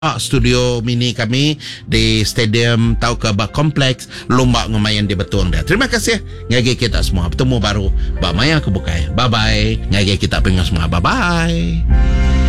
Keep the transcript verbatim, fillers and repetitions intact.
studio mini kami di stadium tau ke ba kompleks lomba ngemayan di betuang dia. Terima kasih ngagi kita semua. Bertemu baru ba maya kebukai. Bye bye. Ngagi kita pengen semua. Bye bye.